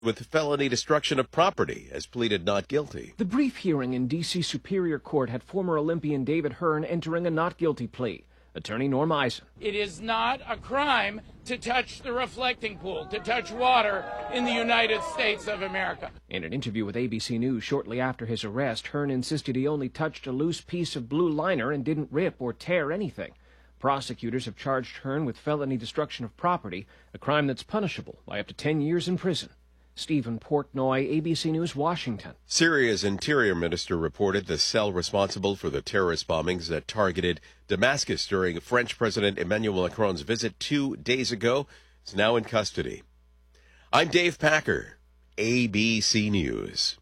with felony destruction of property has pleaded not guilty. The brief hearing in D.C. Superior Court had former Olympian David Hearn entering a not guilty plea. Attorney Norm Eisen. It is not a crime to touch the reflecting pool, to touch water in the United States of America. In an interview with ABC News shortly after his arrest, Hearn insisted he only touched a loose piece of blue liner and didn't rip or tear anything. Prosecutors have charged Hearn with felony destruction of property, a crime that's punishable by up to 10 years in prison. Stephen Portnoy, ABC News, Washington. Syria's interior minister reported the cell responsible for the terrorist bombings that targeted Damascus during French President Emmanuel Macron's visit 2 days ago is now in custody. I'm Dave Packer, ABC News.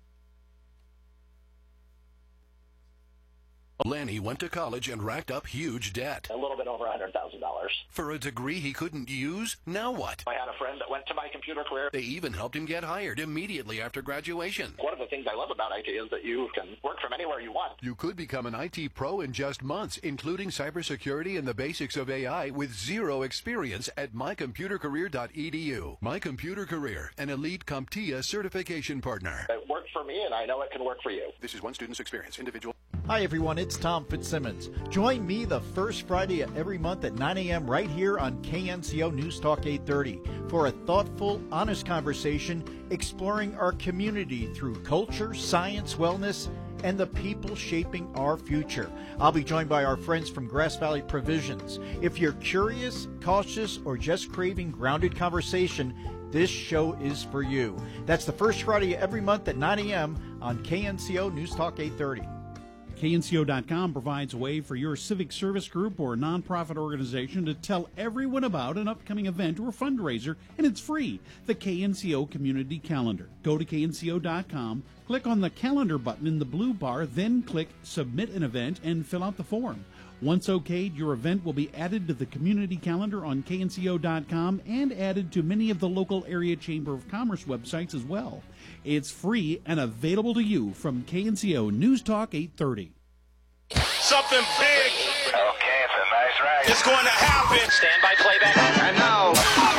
Lanny went to college and racked up huge debt. A little bit over $100,000. For a degree he couldn't use? Now what? I had a friend that went to My Computer Career. They even helped him get hired immediately after graduation. One of the things I love about IT is that you can work from anywhere you want. You could become an IT pro in just months, including cybersecurity and the basics of AI with zero experience at mycomputercareer.edu. My Computer Career, an elite CompTIA certification partner. It worked for me, and I know it can work for you. This is one student's experience. Individual. Hi, everyone. It's Tom Fitzsimmons. Join me the first Friday of every month at 9 a.m. right here on KNCO News Talk 830 for a thoughtful, honest conversation exploring our community through culture, science, wellness, and the people shaping our future. I'll be joined by our friends from Grass Valley Provisions. If you're curious, cautious, or just craving grounded conversation, this show is for you. That's the first Friday of every month at 9 a.m. on KNCO News Talk 830. KNCO.com provides a way for your civic service group or nonprofit organization to tell everyone about an upcoming event or fundraiser, and it's free. The KNCO Community Calendar. Go to KNCO.com, click on the calendar button in the blue bar, then click Submit an Event and fill out the form. Once okayed, your event will be added to the community calendar on KNCO.com and added to many of the local area Chamber of Commerce websites as well. It's free and available to you from KNCO News Talk 830. Something big. Okay, it's a nice ride. It's going to happen. Stand by playback. And now,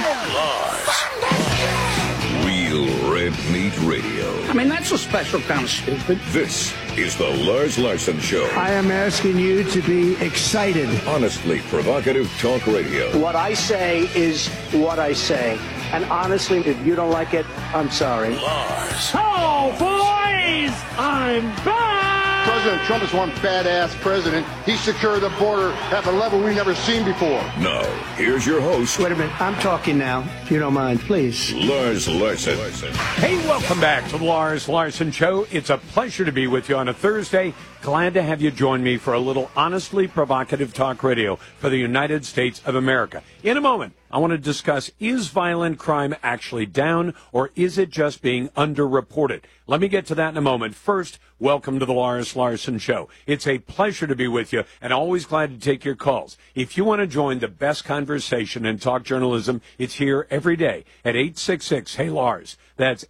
Lars. Real Red Meat Radio. I mean, that's a special kind of stupid. This is the Lars Larson Show. I am asking you to be excited. Honestly provocative talk radio. What I say is what I say. And honestly, if you don't like it, I'm sorry. Lars. Oh, boys! I'm back! President Trump is one badass president. He secured the border at the level we've never seen before. Now, here's your host. Wait a minute. I'm talking now, if you don't mind, please. Lars Larson. Hey, welcome back to the Lars Larson Show. It's a pleasure to be with you on a Thursday. Glad to have you join me for a little honestly provocative talk radio for the United States of America. In a moment, I want to discuss, is violent crime actually down, or is it just being underreported? Let me get to that in a moment. First, welcome to the Lars Larson Show. It's a pleasure to be with you, and always glad to take your calls. If you want to join the best conversation in talk journalism, it's here every day at 866-HEY-LARS. That's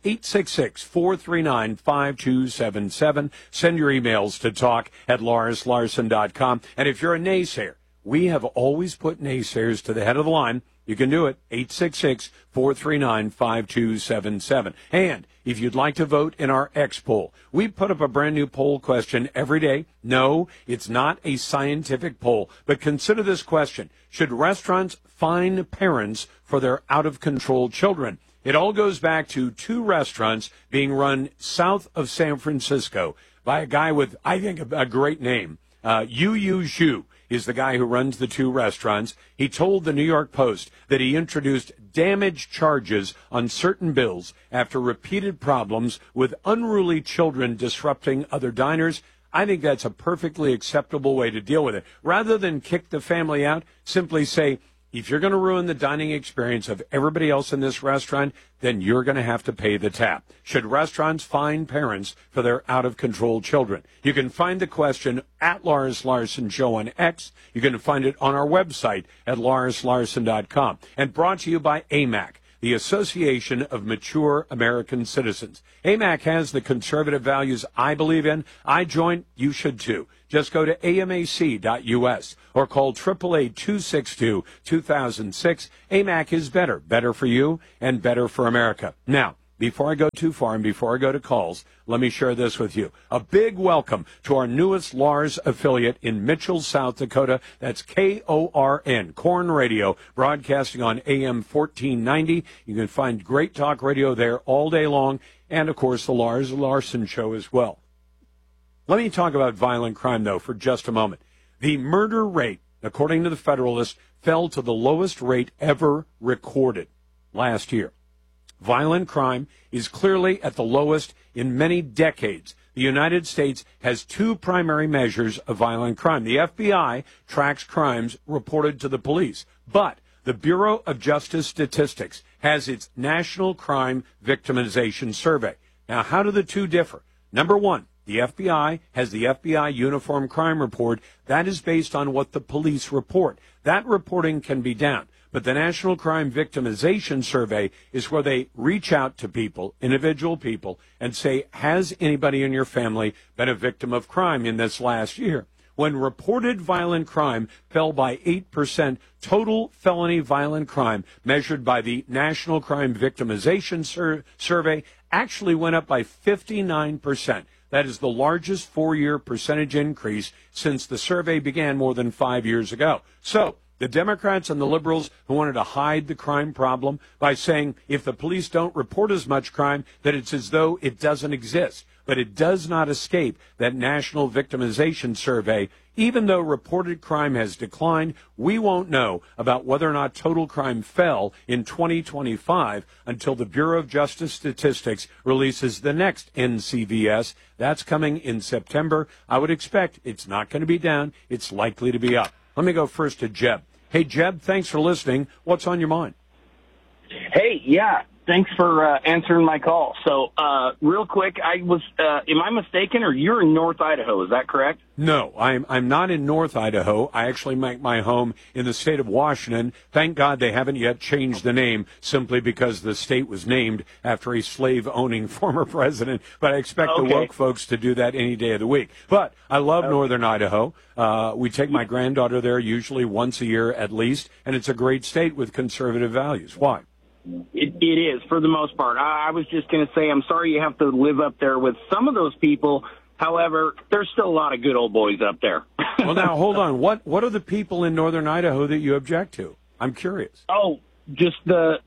866-439-5277. Send your emails to talk@larslarson.com. And if you're a naysayer, we have always put naysayers to the head of the line. You can do it, 866-439-5277. And if you'd like to vote in our X poll, we put up a brand new poll question every day. No, it's not a scientific poll, but consider this question. Should restaurants fine parents for their out-of-control children? It all goes back to 2 restaurants being run south of San Francisco by a guy with, I think, a great name. Yu Zhu is the guy who runs the 2 restaurants. He told the New York Post that he introduced damage charges on certain bills after repeated problems with unruly children disrupting other diners. I think that's a perfectly acceptable way to deal with it. Rather than kick the family out, simply say, if you're going to ruin the dining experience of everybody else in this restaurant, then you're going to have to pay the tab. Should restaurants fine parents for their out-of-control children? You can find the question at Lars Larson Show on X. You can find it on our website at larslarson.com. And brought to you by AMAC, the Association of Mature American Citizens. AMAC has the conservative values I believe in. I join. You should too. Just go to amac.us or call 888-262-2006. AMAC is better. Better for you and better for America. Now, before I go too far and before I go to calls, let me share this with you. A big welcome to our newest Lars affiliate in Mitchell, South Dakota. That's KORN, Corn Radio, broadcasting on AM 1490. You can find great talk radio there all day long, and, of course, the Lars Larson Show as well. Let me talk about violent crime, though, for just a moment. The murder rate, according to the Federalist, fell to the lowest rate ever recorded last year. Violent crime is clearly at the lowest in many decades. The United States has two primary measures of violent crime. The FBI tracks crimes reported to the police, but the Bureau of Justice Statistics has its National Crime Victimization Survey. Now, how do the two differ? Number one, the FBI has the FBI Uniform Crime Report. That is based on what the police report. That reporting can be down. But the National Crime Victimization Survey is where they reach out to people, individual people, and say, has anybody in your family been a victim of crime in this last year? When reported violent crime fell by 8%, total felony violent crime measured by the National Crime Victimization Survey actually went up by 59%. That is the largest four-year percentage increase since the survey began more than 5 years ago. So the Democrats and the liberals who wanted to hide the crime problem by saying if the police don't report as much crime, that it's as though it doesn't exist. But it does not escape that National Victimization Survey. Even though reported crime has declined, we won't know about whether or not total crime fell in 2025 until the Bureau of Justice Statistics releases the next NCVS. That's coming in September. I would expect it's not going to be down. It's likely to be up. Let me go first to Jeb. Hey, Jeb, thanks for listening. What's on your mind? Hey, yeah. Thanks for answering my call. So, real quick, am I mistaken, or you're in North Idaho? Is that correct? No, I'm not in North Idaho. I actually make my home in the state of Washington. Thank God they haven't yet changed the name simply because the state was named after a slave-owning former president. But I expect the woke folks to do that any day of the week. But I love Northern Idaho. We take my granddaughter there usually once a year at least, and it's a great state with conservative values. Why? It is, for the most part. I was just going to say, I'm sorry you have to live up there with some of those people. However, there's still a lot of good old boys up there. Well, now, hold on. What are the people in Northern Idaho that you object to? I'm curious. Oh, just the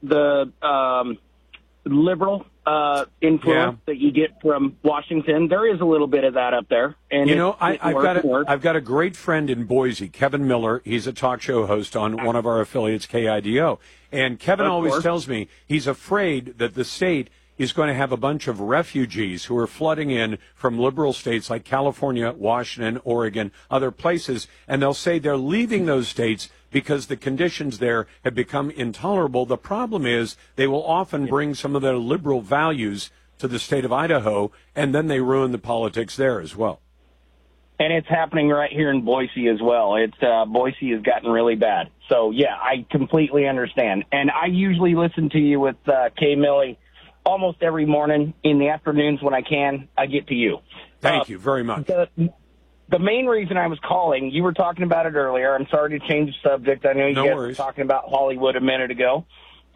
liberal influence that you get from Washington. There is a little bit of that up there. And you know, I've got a great friend in Boise, Kevin Miller. He's a talk show host on one of our affiliates, KIDO. And Kevin always tells me he's afraid that the state is going to have a bunch of refugees who are flooding in from liberal states like California, Washington, Oregon, other places, and they'll say they're leaving those states because the conditions there have become intolerable. The problem is they will often bring some of their liberal values to the state of Idaho, and then they ruin the politics there as well. And it's happening right here in Boise as well. Boise has gotten really bad. So, yeah, I completely understand. And I usually listen to you with Kay Millie almost every morning. In the afternoons when I can, I get to you. Thank you very much. The main reason I was calling, you were talking about it earlier. I'm sorry to change the subject. I know you guys were talking about Hollywood a minute ago.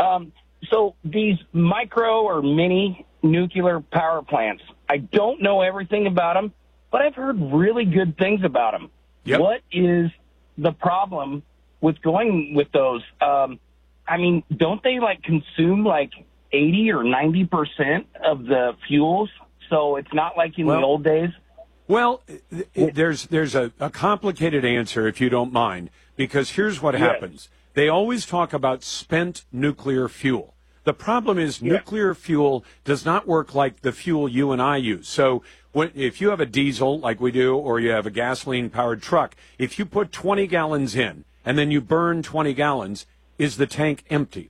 So these micro or mini nuclear power plants, I don't know everything about them, but I've heard really good things about them. Yep. What is the problem with going with those? I mean, don't they consume 80 or 90% of the fuels? So it's not like in the old days. Well, there's a complicated answer, if you don't mind, because here's what happens. They always talk about spent nuclear fuel. The problem is nuclear fuel does not work like the fuel you and I use. So if you have a diesel like we do, or you have a gasoline-powered truck, if you put 20 gallons in and then you burn 20 gallons, is the tank empty?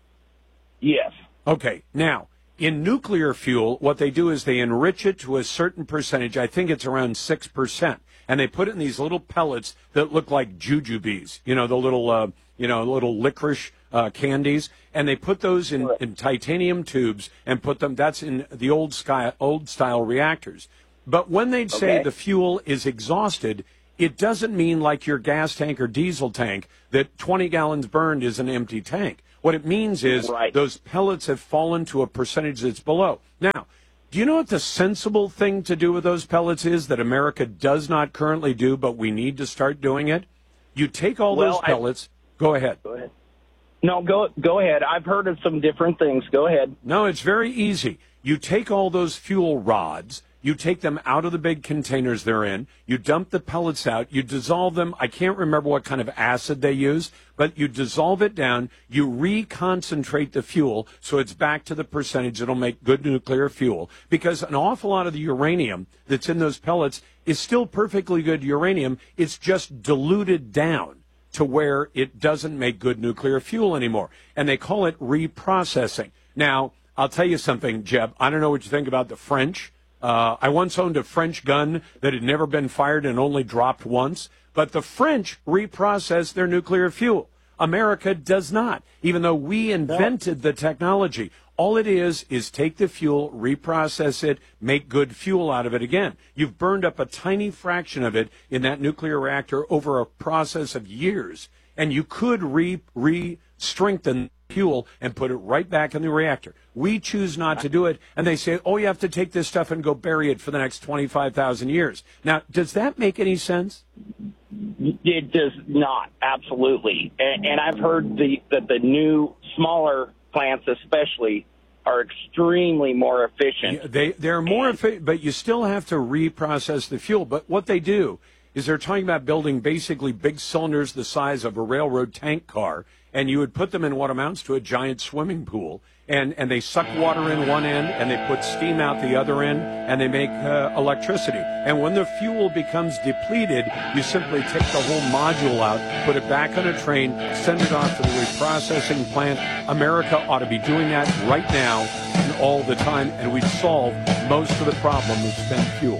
Yes. Okay. Now, in nuclear fuel, what they do is they enrich it to a certain percentage. I think it's around 6%. And they put it in these little pellets that look like jujubes, the little, little licorice candies. And they put those in titanium tubes and put them, that's in the old style reactors. But when they'd say the fuel is exhausted, it doesn't mean like your gas tank or diesel tank that 20 gallons burned is an empty tank. What it means is those pellets have fallen to a percentage that's below. Now, do you know what the sensible thing to do with those pellets is that America does not currently do, but we need to start doing it? You take all those pellets. Go ahead. Go ahead. No, go ahead. I've heard of some different things. Go ahead. No, it's very easy. You take all those fuel rods, you take them out of the big containers they're in, you dump the pellets out, you dissolve them. I can't remember what kind of acid they use, but you dissolve it down, you reconcentrate the fuel so it's back to the percentage that'll make good nuclear fuel. Because an awful lot of the uranium that's in those pellets is still perfectly good uranium. It's just diluted down to where it doesn't make good nuclear fuel anymore. And they call it reprocessing. Now, I'll tell you something, Jeb. I don't know what you think about the French. I once owned a French gun that had never been fired and only dropped once. But the French reprocess their nuclear fuel. America does not, even though we invented the technology. All it is take the fuel, reprocess it, make good fuel out of it again. You've burned up a tiny fraction of it in that nuclear reactor over a process of years, and you could re-strengthen fuel and put it right back in the reactor. We choose not to do it, and they say, oh, you have to take this stuff and go bury it for the next 25,000 years. Now, does that make any sense? It does not, absolutely. And I've heard that the new, smaller plants especially are extremely more efficient. They're more efficient, but you still have to reprocess the fuel. But what they do is they're talking about building basically big cylinders the size of a railroad tank car, and you would put them in what amounts to a giant swimming pool, and they suck water in one end, and they put steam out the other end, and they make electricity. And when the fuel becomes depleted, you simply take the whole module out, put it back on a train, send it off to the reprocessing plant. America ought to be doing that right now and all the time, and we'd solve most of the problem of spent fuel.